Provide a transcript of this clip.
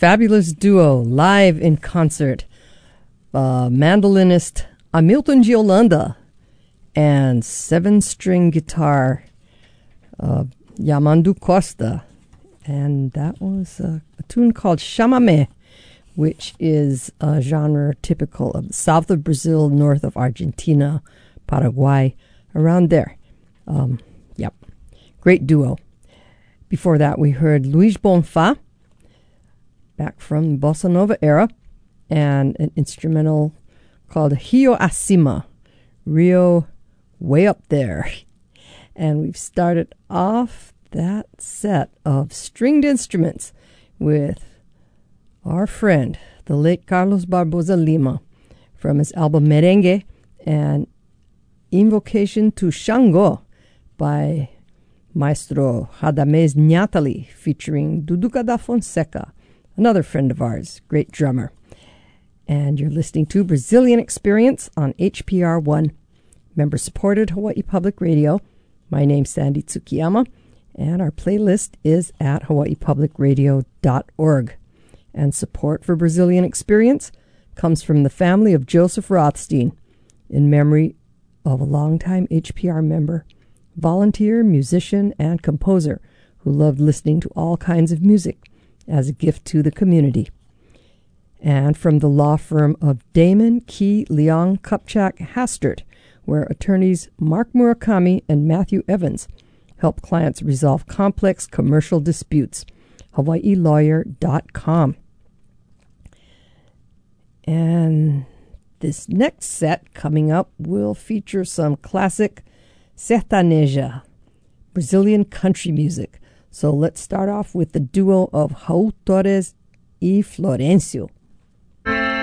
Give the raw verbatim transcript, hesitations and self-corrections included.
fabulous duo live in concert. Uh, mandolinist Hamilton Giolanda and seven-string guitar uh, Yamandu Costa. And that was a, a tune called Chamamé, which is a genre typical of the south of Brazil, north of Argentina, Paraguay, around there. Um, yep, great duo. Before that, we heard Luis Bonfá, back from the Bossa Nova era, and an instrumental called Rio Acima, Rio Way Up There. And we've started off that set of stringed instruments with our friend, the late Carlos Barbosa Lima, from his album Merengue and Invocation to Xangô by Maestro Radamés Nhatali, featuring Duduca da Fonseca, another friend of ours, great drummer. And you're listening to Brazilian Experience on H P R one, member-supported Hawaii Public Radio. My name's Sandy Tsukiyama, and our playlist is at hawaii public radio dot org. And support for Brazilian Experience comes from the family of Joseph Rothstein, in memory of a longtime H P R member, volunteer, musician, and composer who loved listening to all kinds of music as a gift to the community. And from the law firm of Damon, Key, Leong, Kupchak, Hastert, where attorneys Mark Murakami and Matthew Evans help clients resolve complex commercial disputes. hawaii lawyer dot com. And this next set coming up will feature some classic sertaneja, Brazilian country music. So let's start off with the duo of Raul Torres y Florencio,